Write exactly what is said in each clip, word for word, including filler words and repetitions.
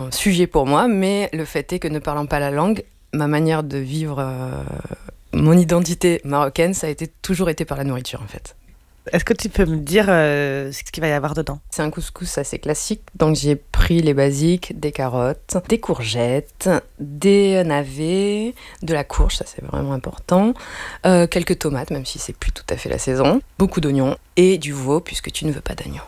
un sujet pour moi, mais le fait est que ne parlant pas la langue, ma manière de vivre euh, mon identité marocaine, ça a été, toujours été par la nourriture en fait. Est-ce que tu peux me dire euh, ce qu'il va y avoir dedans ? C'est un couscous assez classique, donc j'ai pris les basiques, des carottes, des courgettes, des navets, de la courge, ça c'est vraiment important, euh, quelques tomates, même si c'est plus tout à fait la saison, beaucoup d'oignons et du veau, puisque tu ne veux pas d'agneau.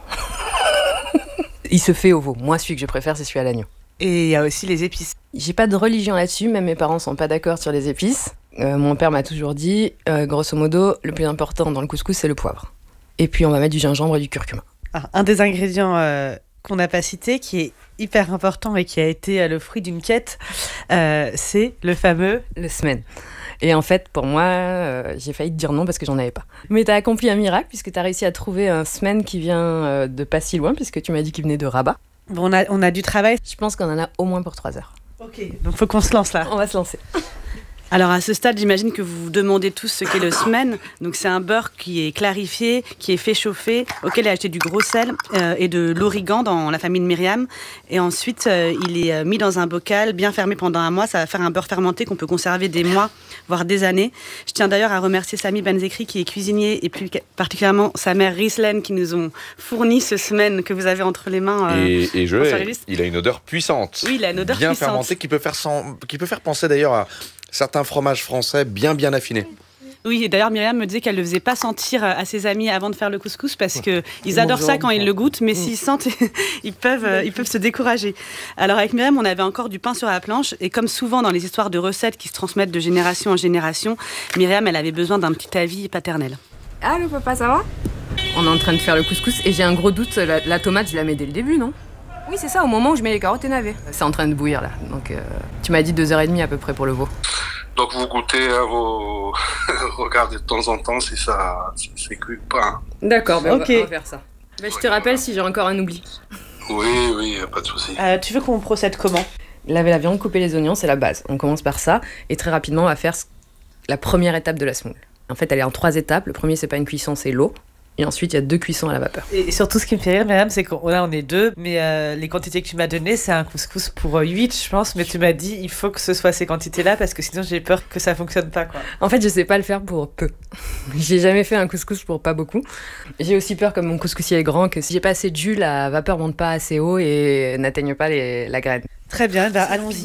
Il se fait au veau. Moi, celui que je préfère, c'est celui à l'agneau. Et il y a aussi les épices. J'ai pas de religion là-dessus, même mes parents sont pas d'accord sur les épices. Euh, mon père m'a toujours dit, euh, grosso modo, le plus important dans le couscous, c'est le poivre. Et puis on va mettre du gingembre et du curcuma. Ah, un des ingrédients euh, qu'on n'a pas cité, qui est hyper important et qui a été euh, le fruit d'une quête, euh, c'est le fameux... Le smen. Et en fait, pour moi, euh, j'ai failli te dire non parce que j'en avais pas. Mais t'as accompli un miracle puisque t'as réussi à trouver un smen qui vient euh, de pas si loin, puisque tu m'as dit qu'il venait de Rabat. Bon, on a, on a du travail. Je pense qu'on en a au moins pour trois heures. Ok, donc faut qu'on se lance là. On va se lancer. Alors à ce stade, j'imagine que vous vous demandez tous ce qu'est le smen. Donc c'est un beurre qui est clarifié, qui est fait chauffer, auquel est ajouté du gros sel euh, et de l'origan dans la famille de Myriam. Et ensuite, euh, il est mis dans un bocal bien fermé pendant un mois. Ça va faire un beurre fermenté qu'on peut conserver des mois, voire des années. Je tiens d'ailleurs à remercier Sami Benzekri qui est cuisinier et plus particulièrement sa mère Rislen qui nous ont fourni ce smen que vous avez entre les mains. Euh, et et je l'ai, il a une odeur puissante. Oui, il a une odeur bien puissante. fermentée qui peut faire, sans, qui peut faire penser d'ailleurs à certains fromages français bien bien affinés. Oui, et d'ailleurs Myriam me disait qu'elle ne le faisait pas sentir à ses amis avant de faire le couscous parce qu'ils adorent ça quand ils le goûtent, mais s'ils sentent, ils peuvent, ils peuvent se décourager. Alors avec Myriam, on avait encore du pain sur la planche et comme souvent dans les histoires de recettes qui se transmettent de génération en génération, Myriam, elle avait besoin d'un petit avis paternel. Allô papa, ça va ? On est en train de faire le couscous et j'ai un gros doute, la, la tomate je la mets dès le début, non ? Oui, c'est ça, au moment où je mets les carottes et navets. C'est en train de bouillir là, donc euh, tu m'as dit deux heures trente à peu près pour le veau. Donc vous goûtez, hein, vos... regardez de temps en temps si ça si c'est cuit ou pas. Hein. D'accord, ben okay. on, va, on va faire ça. Ben, je te rappelle si j'ai encore un oubli. Oui, oui, pas de souci. Euh, tu veux qu'on procède comment ? Laver la viande, couper les oignons, c'est la base. On commence par ça et très rapidement on va faire la première étape de la semoule. En fait, elle est en trois étapes. Le premier, c'est pas une cuisson, c'est l'eau. Et ensuite, il y a deux cuissons à la vapeur. Et surtout, ce qui me fait rire, Myriam, c'est qu'on là, on est deux, mais euh, les quantités que tu m'as données, c'est un couscous pour huit, je pense. Mais tu m'as dit, il faut que ce soit ces quantités-là, parce que sinon, j'ai peur que ça fonctionne pas, quoi. En fait, je sais pas le faire pour peu. J'ai jamais fait un couscous pour pas beaucoup. J'ai aussi peur, comme mon couscoussier est grand, que si j'ai pas assez de jus, la vapeur monte pas assez haut et n'atteigne pas les, la graine. Très bien, bah, allons-y.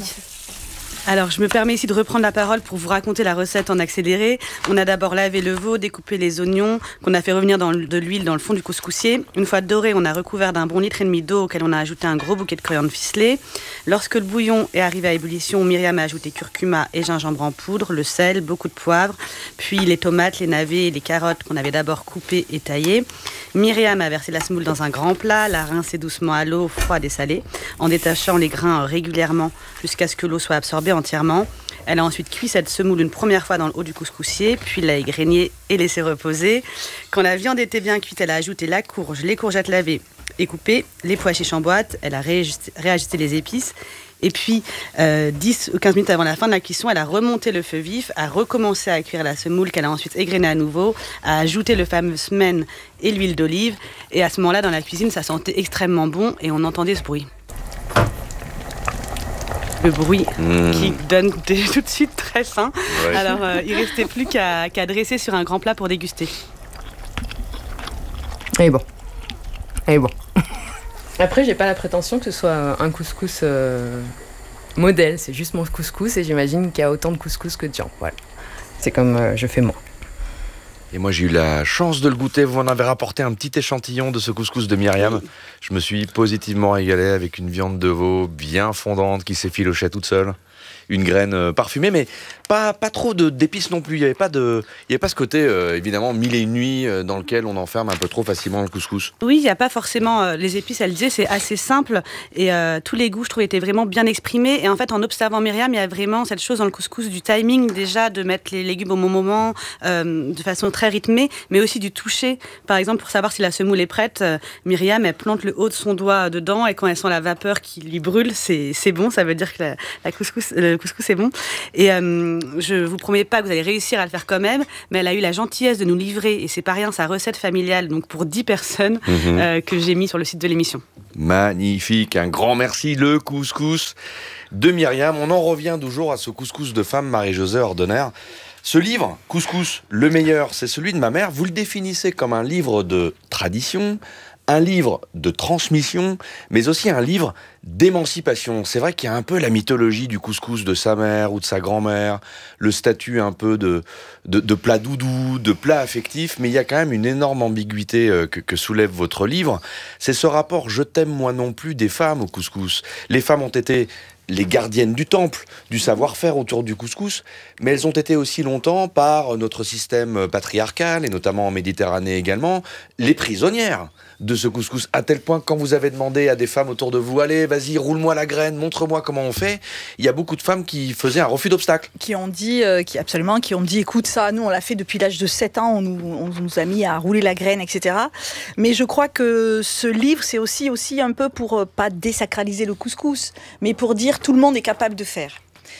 Alors, je me permets ici de reprendre la parole pour vous raconter la recette en accéléré. On a d'abord lavé le veau, découpé les oignons, qu'on a fait revenir dans de l'huile dans le fond du couscoussier. Une fois doré, on a recouvert d'un bon litre et demi d'eau auquel on a ajouté un gros bouquet de coriandre ficelé. Lorsque le bouillon est arrivé à ébullition, Myriam a ajouté curcuma et gingembre en poudre, le sel, beaucoup de poivre, puis les tomates, les navets et les carottes qu'on avait d'abord coupées et taillées. Myriam a versé la semoule dans un grand plat, l'a rincée doucement à l'eau froide et salée, en détachant les grains régulièrement jusqu'à ce que l'eau soit absorbée entièrement. Elle a ensuite cuit cette semoule une première fois dans le haut du couscoussier, puis l'a égrenée et laissée reposer. Quand la viande était bien cuite, elle a ajouté la courge, les courgettes lavées et coupées, les pois chiches en boîte, elle a réajusté, réajusté les épices. Et puis, euh, dix ou quinze minutes avant la fin de la cuisson, elle a remonté le feu vif, a recommencé à cuire la semoule qu'elle a ensuite égrenée à nouveau, a ajouté le fameux smen et l'huile d'olive. Et à ce moment-là, dans la cuisine, ça sentait extrêmement bon et on entendait ce bruit. Le bruit mmh. qui donne des, tout de suite très faim. Ouais. Alors, euh, il ne restait plus qu'à, qu'à dresser sur un grand plat pour déguster. Et bon. Et bon. Après, j'ai pas la prétention que ce soit un couscous euh, modèle. C'est juste mon couscous et j'imagine qu'il y a autant de couscous que de gens. Voilà. C'est comme euh, je fais moi. Et moi, j'ai eu la chance de le goûter. Vous m'en avez rapporté un petit échantillon de ce couscous de Myriam. Je me suis positivement régalé avec une viande de veau bien fondante qui s'effilochait toute seule. Une graine parfumée, mais pas, pas trop de, d'épices non plus. Il n'y avait pas, de, il y avait pas ce côté, euh, évidemment, mille et une nuits euh, dans lequel on enferme un peu trop facilement le couscous. Oui, il n'y a pas forcément euh, les épices, elle disait, c'est assez simple. Et euh, tous les goûts, je trouve, étaient vraiment bien exprimés. Et en fait, en observant Myriam, il y a vraiment cette chose dans le couscous du timing, déjà, de mettre les légumes au bon moment, euh, de façon très rythmée, mais aussi du toucher. Par exemple, pour savoir si la semoule est prête, euh, Myriam, elle plante le haut de son doigt dedans, et quand elle sent la vapeur qui lui brûle, c'est, c'est bon, ça veut dire que la, la couscous couscous, le couscous est bon. Et euh, je vous promets pas que vous allez réussir à le faire quand même, mais elle a eu la gentillesse de nous livrer, et c'est pas rien, sa recette familiale, donc pour dix personnes, mmh. euh, que j'ai mis sur le site de l'émission. Magnifique, un grand merci, le couscous de Myriam. On en revient toujours à ce couscous de femme, Marie-Josée Ordener. Ce livre, Couscous, le meilleur, c'est celui de ma mère. Vous le définissez comme un livre de tradition, un livre de transmission, mais aussi un livre d'émancipation. C'est vrai qu'il y a un peu la mythologie du couscous de sa mère ou de sa grand-mère, le statut un peu de, de, de plat doudou, de plat affectif, mais il y a quand même une énorme ambiguïté que, que soulève votre livre. C'est ce rapport « je t'aime moi non plus » des femmes au couscous. Les femmes ont été les gardiennes du temple, du savoir-faire autour du couscous, mais elles ont été aussi longtemps, par notre système patriarcal, et notamment en Méditerranée également, les prisonnières de ce couscous, à tel point que quand vous avez demandé à des femmes autour de vous, allez, vas-y, roule-moi la graine, montre-moi comment on fait, il y a beaucoup de femmes qui faisaient un refus d'obstacle. Qui ont dit, euh, qui, absolument, qui ont dit, écoute, ça, nous, on l'a fait depuis l'âge de sept ans, on nous, on nous a mis à rouler la graine, et cetera. Mais je crois que ce livre, c'est aussi, aussi un peu pour, euh, pas désacraliser le couscous, mais pour dire tout le monde est capable de faire.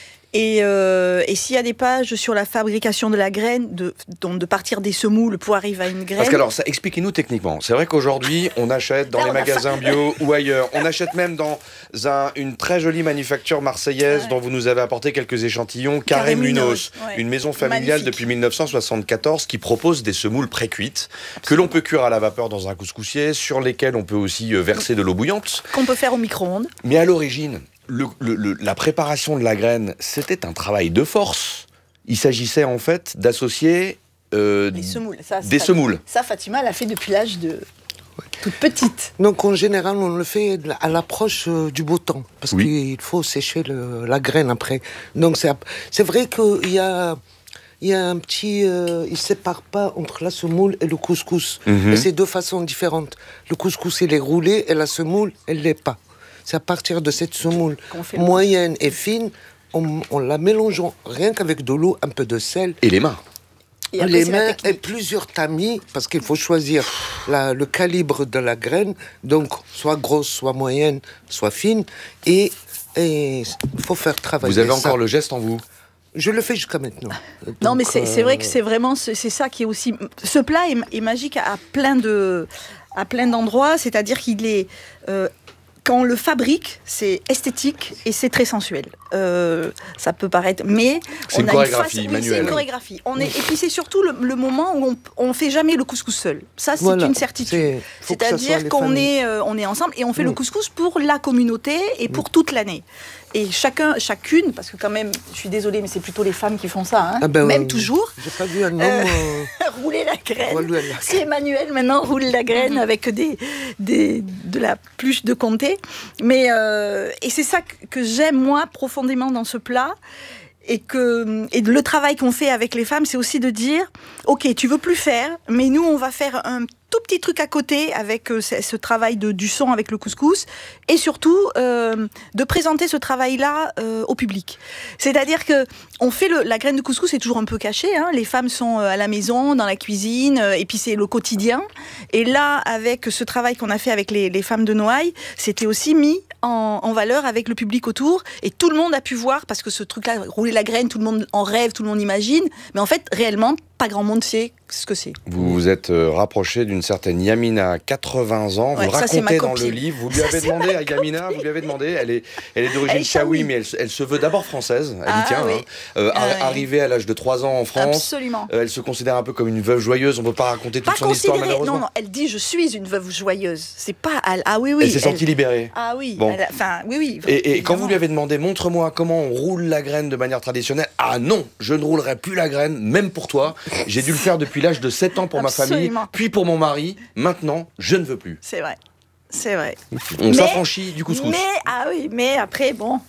Et, euh, et s'il y a des pages sur la fabrication de la graine, de, de partir des semoules pour arriver à une graine... Parce que alors, ça, expliquez-nous techniquement. C'est vrai qu'aujourd'hui, on achète dans Là, les magasins fa... bio ou ailleurs. On achète même dans un, une très jolie manufacture marseillaise ouais. dont vous nous avez apporté quelques échantillons, Carré Munoz, ouais. une maison familiale Magnifique. Depuis dix-neuf cent soixante-quatorze qui propose des semoules pré-cuites que l'on peut cuire à la vapeur dans un couscoussier, sur lesquels on peut aussi verser de l'eau bouillante. Qu'on peut faire au micro-ondes. Mais à l'origine... Le, le, le, la préparation de la graine, c'était un travail de force. Il s'agissait en fait d'associer euh, Les semoules. Ça, des ça, semoules. Ça, Fatima l'a fait depuis l'âge de ouais. toute petite. Donc en général, on le fait à l'approche euh, du beau temps, parce oui. qu'il faut sécher le, la graine après. Donc c'est, c'est vrai qu'il y a... Il y a un petit... Euh, il ne sépare pas entre la semoule et le couscous. Mm-hmm. Et c'est deux façons différentes. Le couscous, il est roulé, et la semoule, elle ne l'est pas. C'est à partir de cette semoule moyenne et fine, on, on la mélange rien qu'avec de l'eau, un peu de sel. Et les mains. Et après, les mains et plusieurs tamis, parce qu'il faut choisir la, le calibre de la graine, donc soit grosse, soit moyenne, soit fine, et il faut faire travailler ça. Vous avez encore le geste en vous ? Je le fais jusqu'à maintenant. Donc, non, mais c'est, euh... c'est vrai que c'est vraiment c'est, c'est ça qui est aussi. Ce plat est, est magique à plein de, à plein d'endroits, c'est-à-dire qu'il est. Euh, Quand on le fabrique, c'est esthétique et c'est très sensuel. Euh, ça peut paraître, mais c'est on une a chorégraphie une face, manuelle. Oui, c'est une chorégraphie. On est, et puis c'est surtout le, le moment où on, on fait jamais le couscous seul. Ça, c'est voilà, une certitude. C'est, C'est-à-dire qu'on est, euh, on est ensemble et on fait mmh. le couscous pour la communauté et pour mmh. toute l'année. Et chacun, chacune, parce que quand même, je suis désolée, mais c'est plutôt les femmes qui font ça, hein, ah ben, même euh, toujours. J'ai pas vu un homme euh, euh... rouler la graine. Si Emmanuel maintenant roule la graine mmh. avec des, des, de la pluche de comté. Mais euh, et c'est ça que, que j'aime moi profondément dans ce plat. Et, que, et le travail qu'on fait avec les femmes, c'est aussi de dire, ok, tu veux plus faire, mais nous, on va faire un tout petit truc à côté avec euh, ce, ce travail de, du son avec le couscous, et surtout euh, de présenter ce travail-là euh, au public. C'est-à-dire que on fait le, la graine de couscous, c'est toujours un peu caché. Hein, les femmes sont à la maison, dans la cuisine, euh, et puis c'est le quotidien. Et là, avec ce travail qu'on a fait avec les, les femmes de Noailles, c'était aussi mis en, en valeur avec le public autour, et tout le monde a pu voir, parce que ce truc-là, rouler la graine, tout le monde en rêve, tout le monde imagine, mais en fait, réellement, pas grand monde sait ce que c'est. Vous vous êtes euh, rapproché d'une certaine Yamina, quatre-vingts ans, ouais, vous ça, racontez dans le livre, vous lui avez ça, demandé à Yamina, vous lui avez demandé, elle est, elle est d'origine chaoui, mais elle, elle se veut d'abord française, elle ah, y tient, oui. hein. euh, ah, ar- arrivée à l'âge de trois ans en France, absolument. Euh, elle se considère un peu comme une veuve joyeuse, on ne peut pas raconter toute pas son histoire malheureusement. Non, non, elle dit je suis une veuve joyeuse, c'est pas, elle, ah oui, oui. Elle s'est sentie elle... libérée. Ah oui, bon. enfin, oui, oui. Et, et quand vous lui avez demandé, montre-moi comment on roule la graine de manière traditionnelle, ah non, je ne roulerai plus la graine, même pour toi, j'ai dû le faire depuis l'âge de sept ans pour Absolument. ma famille, puis pour mon mari, maintenant, je ne veux plus. C'est vrai, c'est vrai. On mais, s'affranchit du couscous. Mais, ah oui, mais après, bon...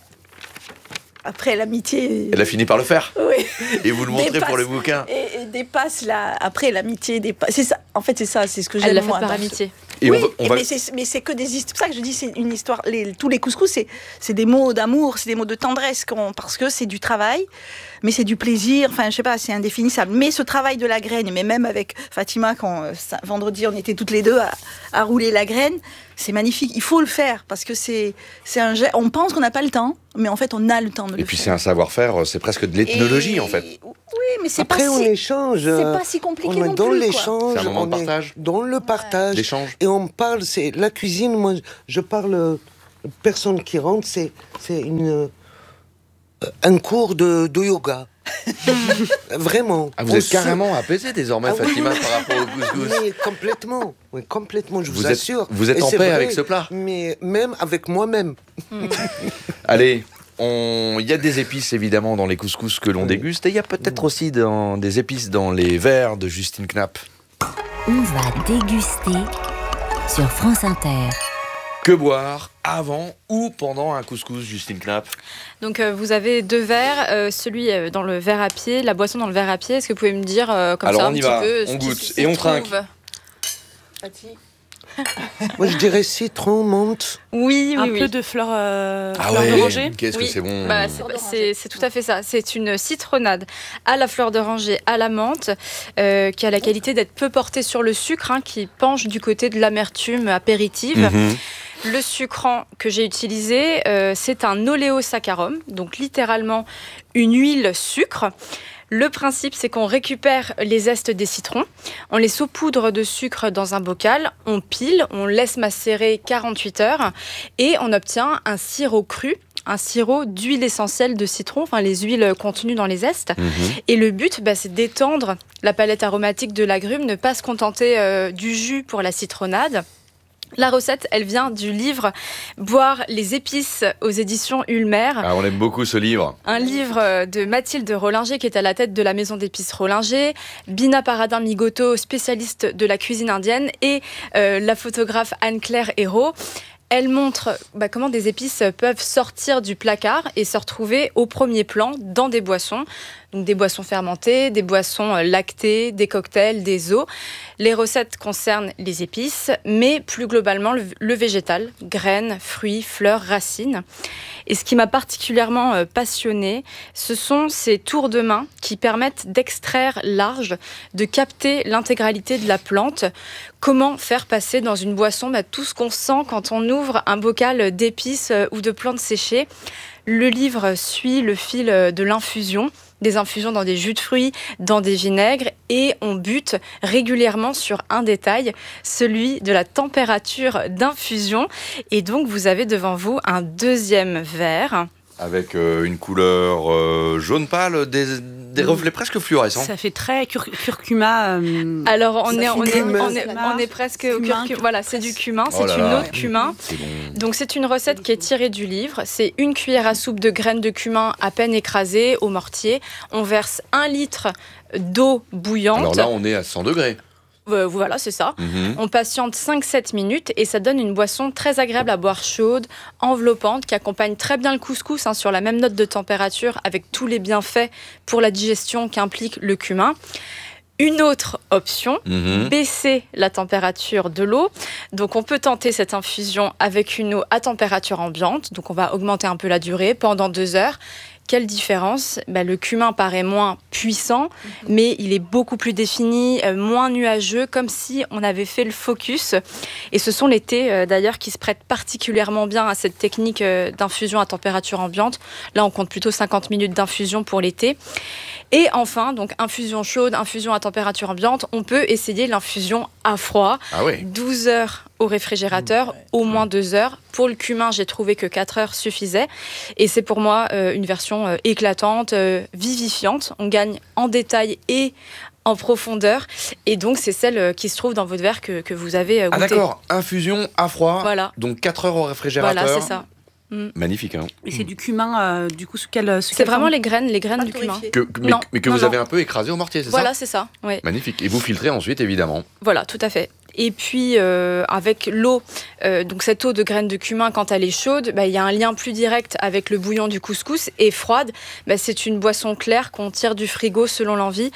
Après, l'amitié... Elle a fini par le faire. Oui. Et vous le montrez dépasse, pour le bouquin. Et, et dépasse la... Après, l'amitié dépasse... C'est ça. En fait, c'est ça, c'est ce que j'aime, Elle l'a moi. fait par amitié. Ce... Et oui, on va, on va... mais, c'est, mais c'est que des histoires. C'est pour ça que je dis c'est une histoire... Les, tous les couscous, c'est, c'est des mots d'amour, c'est des mots de tendresse, parce que c'est du travail, mais c'est du plaisir, enfin, je sais pas, c'est indéfinissable. Mais ce travail de la graine, mais même avec Fatima, quand euh, vendredi, on était toutes les deux à, à rouler la graine, c'est magnifique. Il faut le faire parce que c'est, c'est un geste. On pense qu'on n'a pas le temps, mais en fait, on a le temps de le faire. Et puis c'est un savoir-faire, c'est presque de l'ethnologie Et... en fait. Oui, mais c'est Après, pas on si... échange. C'est pas si compliqué on est non dans plus. l'échange. C'est un moment on de est partage. Dans le partage. L'échange. Et on parle, c'est la cuisine. Moi, je parle. euh, Personne qui rentre, c'est c'est une euh, un cours de, de yoga. Vraiment. Ah, vous On êtes se- carrément apaisé désormais, Ah oui, Fatima, oui. par rapport au couscous. Mais complètement, oui, complètement, je vous, Vous êtes- assure. vous êtes Et en c'est paix vrai, avec ce plat. Mais même avec moi-même. Allez, on... il y a des épices évidemment dans les couscous que l'on Oui. déguste, et il y a peut-être aussi dans... des épices dans les verres de Justine Knapp. On va déguster sur France Inter. Que boire avant ou pendant un couscous, Justine Knapp? Donc euh, vous avez deux verres, euh, celui euh, dans le verre à pied, la boisson dans le verre à pied. Est-ce que vous pouvez me dire euh, comme Alors ça on un y petit va, peu on ce qui goûte s'y et on trouve? trinque. Moi, je dirais citron, menthe. Oui, oui, Un oui. peu de fleur, euh, Ah fleur ouais, d'oranger. qu'est-ce que Oui. c'est bon. Bah, c'est, c'est- c'est tout à fait ça. C'est une citronnade à la fleur d'oranger, à la menthe, euh, qui a la qualité d'être peu portée sur le sucre, hein, qui penche du côté de l'amertume apéritive. Mhm. Le sucrant que j'ai utilisé, euh, c'est un oléosaccharum, donc littéralement une huile sucre. Le principe, c'est qu'on récupère les zestes des citrons, on les saupoudre de sucre dans un bocal, on pile, on laisse macérer quarante-huit heures et on obtient un sirop cru, un sirop d'huile essentielle de citron, enfin les huiles contenues dans les zestes. Mhm. Et le but, bah, c'est d'étendre la palette aromatique de l'agrume, ne pas se contenter euh, du jus pour la citronnade. La recette, elle vient du livre Boire les épices aux éditions Ulmer. Ah, on aime beaucoup ce livre. Un livre de Mathilde Rollinger qui est à la tête de la maison d'épices Rollinger, Bina Paradin-Migoto, spécialiste de la cuisine indienne, et euh, la photographe Anne-Claire Hérault. Elle montre bah, comment des épices peuvent sortir du placard et se retrouver au premier plan dans des boissons. Donc des boissons fermentées, des boissons lactées, des cocktails, des eaux. Les recettes concernent les épices, mais plus globalement le, le végétal, graines, fruits, fleurs, racines. Et ce qui m'a particulièrement euh, passionnée, ce sont ces tours de main qui permettent d'extraire large, de capter l'intégralité de la plante. Comment faire passer dans une boisson bah, tout ce qu'on sent quand on ouvre un bocal d'épices euh, ou de plantes séchées. Le livre suit le fil de l'infusion, des infusions dans des jus de fruits, dans des vinaigres, et on bute régulièrement sur un détail, celui de la température d'infusion. Et donc, vous avez devant vous un deuxième verre. Avec euh, une couleur euh, jaune pâle, des, des reflets presque fluorescents. Ça fait très cur- curcuma. euh, Alors, on Ça est, on, est, cumin. on, est, on est presque au Cumin, curcuma. Voilà, c'est du cumin, Oh c'est là une là. eau de cumin. C'est bon. Donc c'est une recette qui est tirée du livre. C'est une cuillère à soupe de graines de cumin à peine écrasées au mortier. On verse un litre d'eau bouillante. Alors là, on est à cent degrés. Euh, voilà, c'est ça. Mhm. On patiente cinq à sept minutes et ça donne une boisson très agréable à boire chaude, enveloppante, qui accompagne très bien le couscous hein, sur la même note de température avec tous les bienfaits pour la digestion qu'implique le cumin. Une autre option, Mhm. baisser la température de l'eau. Donc on peut tenter cette infusion avec une eau à température ambiante. Donc on va augmenter un peu la durée pendant deux heures. Quelle différence ? Ben, le cumin paraît moins puissant, mais il est beaucoup plus défini, euh, moins nuageux, comme si on avait fait le focus. Et ce sont les thés, euh, d'ailleurs, qui se prêtent particulièrement bien à cette technique euh, d'infusion à température ambiante. Là, on compte plutôt cinquante minutes d'infusion pour les thés. Et enfin, donc infusion chaude, infusion à température ambiante, on peut essayer l'infusion à froid. Ah ouais. douze heures au réfrigérateur, au moins deux heures. Pour le cumin, j'ai trouvé que quatre heures suffisaient. Et c'est pour moi euh, une version euh, éclatante, euh, vivifiante. On gagne en détail et en profondeur. Et donc, c'est celle euh, qui se trouve dans votre verre que, que vous avez euh, Ah goûté. d'accord, infusion à froid. Voilà. Donc quatre heures au réfrigérateur. Voilà, c'est ça. Magnifique, hein. Et c'est du cumin, euh, du coup, sous quelle. sous C'est quelle vraiment forme les graines, les graines Pas du cumin. torréfié. Que, que- mais, Non, mais que non, vous non. avez un peu écrasé au mortier, c'est Voilà, ça c'est ça. Oui. Magnifique. Et vous filtrez ensuite, évidemment. Voilà, tout à fait. Et puis, euh, avec l'eau, euh, donc cette eau de graines de cumin, quand elle est chaude, bah, il y a un lien plus direct avec le bouillon du couscous. Et froide, bah, c'est une boisson claire qu'on tire du frigo selon l'envie.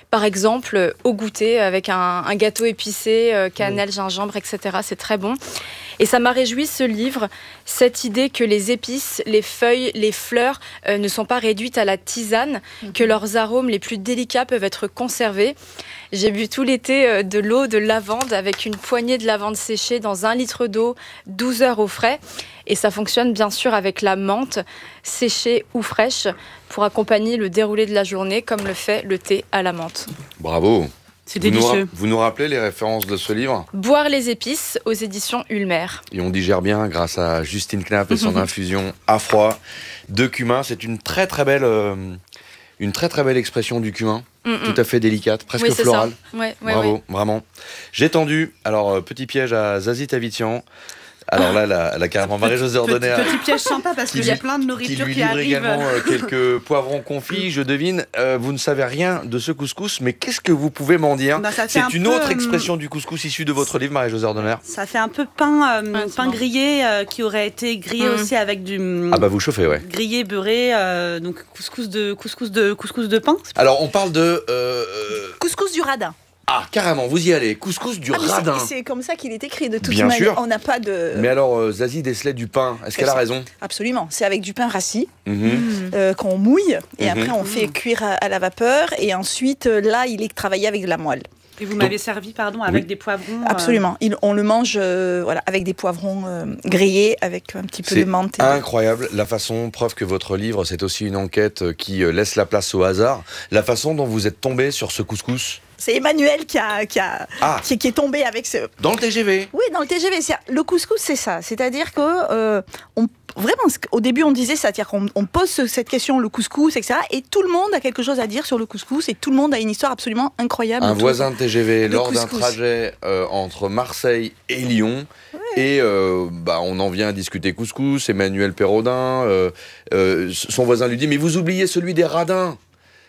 par exemple au goûter avec un, un gâteau épicé, euh, cannelle, oui. gingembre, et cetera. C'est très bon. Et ça m'a réjoui ce livre, cette idée que les épices, les feuilles, les fleurs euh, ne sont pas réduites à la tisane, mmh. que leurs arômes les plus délicats peuvent être conservés. J'ai bu tout l'été euh, de l'eau de lavande avec une poignée de lavande séchée dans un litre d'eau, douze heures au frais. Et ça fonctionne bien sûr avec la menthe, séchée ou fraîche, pour accompagner le déroulé de la journée, comme le fait le thé à la menthe. Bravo! C'est vous délicieux. Nous ra- vous nous rappelez les références de ce livre ? Boire les épices aux éditions Ulmer. Et on digère bien grâce à Justine Knapp et son infusion à froid de cumin. C'est une très très belle, euh, une très très belle expression du cumin. Mm-mm. Tout à fait délicate, presque oui, florale. Ouais, ouais, Bravo, ouais. vraiment. J'ai tendu. Alors, euh, petit piège à Zazie Tavitian. Alors là, la, la carrément Marie-Josée Ordonner. Petit, petit piège sympa parce que j'ai plein de nourriture qui, qui arrive. Qui lui livre également euh, quelques poivrons confits, je devine. Euh, vous ne savez rien de ce couscous, mais qu'est-ce que vous pouvez m'en dire ? bah, C'est une peu, autre expression du couscous issue de votre livre, Marie-Josée Ordonner. Ça fait un peu pain, euh, ouais, pain bon. grillé euh, qui aurait été grillé mmh. aussi avec du. Ah bah vous chauffez, ouais. Grillé, beurré, euh, donc couscous de couscous de couscous de pain. Alors on parle de euh, couscous du radin. Ah, carrément, vous y allez. Couscous du ah, radin. C'est, c'est comme ça qu'il est écrit, de toute Bien manière. Sûr. On n'a pas de... Mais alors, euh, Zazie décelait du pain. Est-ce c'est qu'elle ça. a raison ? Absolument. C'est avec du pain rassis mm-hmm. euh, qu'on mouille. Et mm-hmm. après, on fait cuire à, à la vapeur. Et ensuite, là, il est travaillé avec de la moelle. Et vous m'avez Donc, servi, pardon, avec oui. des poivrons. Absolument. Euh... Il, on le mange, euh, voilà, avec des poivrons euh, grillés, avec un petit peu c'est de menthe. C'est incroyable la façon, preuve que votre livre, c'est aussi une enquête qui laisse la place au hasard. La façon dont vous êtes tombé sur ce couscous. C'est Emmanuel qui, a, qui, a, ah. qui, qui est tombé avec ce... Dans le T G V. Oui, dans le T G V. C'est, le couscous, c'est ça. C'est-à-dire que euh, on, vraiment, au début, on disait ça. C'est-à-dire qu'on on pose cette question, le couscous, et cetera. Et tout le monde a quelque chose à dire sur le couscous. Et tout le monde a une histoire absolument incroyable. Un voisin de T G V, lors couscous. d'un trajet euh, entre Marseille et Lyon. Ouais. Et euh, bah, on en vient à discuter couscous. Emmanuel Perraudin, euh, euh, son voisin lui dit « Mais vous oubliez celui des radins !»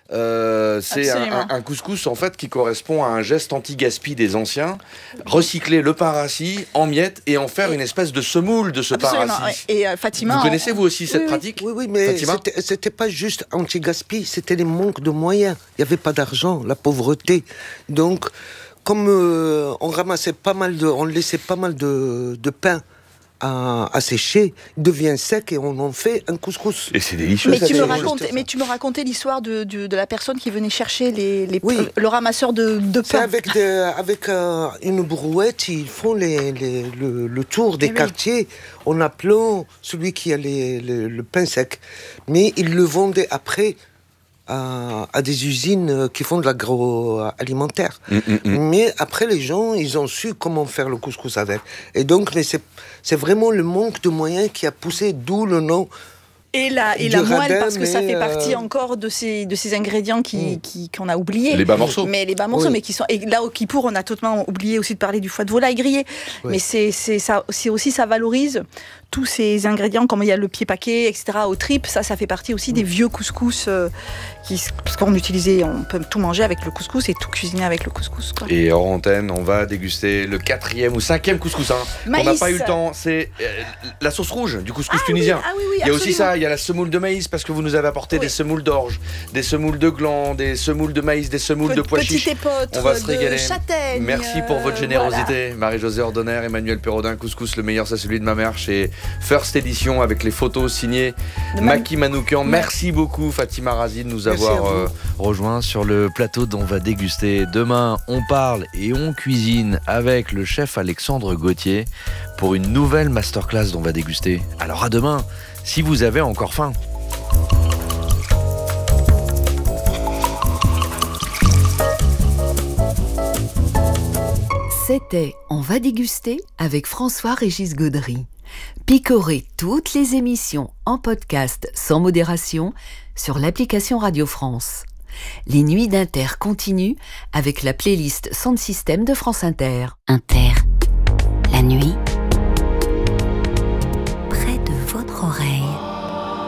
Euh, c'est un, un, un couscous en fait qui correspond à un geste anti-gaspi des anciens, recycler le pain rassis en miettes et en faire et une espèce de semoule de ce absolument, pain rassis. Ouais. Et euh, Fatima, vous connaissez vous aussi cette oui, pratique ? Oui, oui, mais c'était, c'était pas juste anti-gaspi, c'était les manques de moyens. Il n'y avait pas d'argent, la pauvreté. Donc, comme euh, on ramassait pas mal de, on laissait pas mal de, de pain À, à sécher, il devient sec et on en fait un couscous. Et c'est délicieux. Mais, ça tu me, c'est racontais, mais tu me racontais l'histoire de, de, de la personne qui venait chercher les, les, oui. le ramasseur de, de pain. C'est avec, des, avec euh, une brouette, ils font les, les, le, le tour des oui. quartiers en appelant celui qui a les, les, le pain sec. Mais ils le vendaient après à, à des usines qui font de l'agroalimentaire. Mmh, mmh, mmh. Mais après, les gens, ils ont su comment faire le couscous avec. Et donc, mais c'est, c'est vraiment le manque de moyens qui a poussé, d'où le nom. Et la, et la moelle, parce que ça fait partie euh... encore de ces, de ces ingrédients qui, mmh. qui, qu'on a oubliés. Les bas morceaux. Mais les bas morceaux, oui. mais qui sont. Et là, au Kippour, on a totalement oublié aussi de parler du foie de volaille grillé. Oui. Mais c'est, c'est, ça, c'est aussi, ça valorise tous ces ingrédients, comme il y a le pied paquet, et cetera, aux tripes. Ça, ça fait partie aussi mmh. des vieux couscous. Euh, qui, parce qu'on utilisait, on peut tout manger avec le couscous et tout cuisiner avec le couscous. Quoi. Et hors antenne, on va déguster le quatrième ou cinquième couscous. Hein, on n'a pas eu le temps. C'est euh, la sauce rouge du couscous ah, tunisien. Oui, ah, oui, oui, il y a aussi ça. Il y a la semoule de maïs parce que vous nous avez apporté oui. des semoules d'orge, des semoules de gland, des semoules de maïs, des semoules Pe- de pois chiches. On va se régaler. Châtaigne, merci pour votre générosité, voilà. Marie-Josée Ordonner, Emmanuel Perraudin, couscous le meilleur, c'est celui de ma mère chez First Edition avec les photos signées de Maki Manoukian. Ouais. Merci beaucoup beaucoup Fatima Razi de nous avoir euh, rejoints sur le plateau dont on va déguster. Demain, on parle et on cuisine avec le chef Alexandre Gauthier pour une nouvelle masterclass dont on va déguster. Alors à demain, si vous avez encore faim. C'était On va déguster avec François-Régis Gaudry. Picorez toutes les émissions en podcast sans modération sur l'application Radio France. Les nuits d'Inter continuent avec la playlist Sound System de France Inter. Inter, la nuit